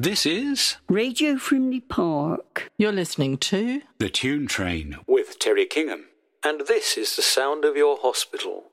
This is Radio Frimley Park. You're listening to The Tune Train with Terry Kingham. And this is the sound of your hospital.